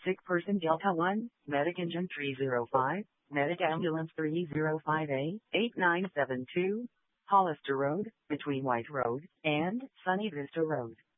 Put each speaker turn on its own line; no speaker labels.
Sick person Delta 1, Medic Engine 305, Medic Ambulance 305A, 8972, Hollister Road, between White Road and Sunny Vista Road.